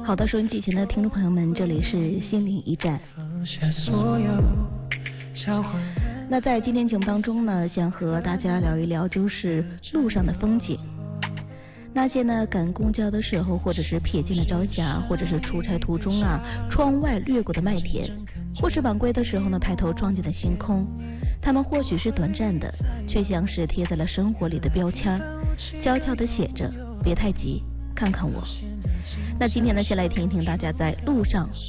好的，收音机前的听众朋友们，这里是心灵驿站。那在今天节目当中呢，想和大家聊一聊就是路上的风景。那些呢赶公交的时候，或者是瞥见了朝霞，或者是出差途中啊，窗外掠过的麦田，或是晚归的时候呢，抬头撞见的星空，它们或许是短暂的，却像是贴在了生活里的标签，悄悄地写着别太急，看看我。那今天呢，先来听一听大家在路上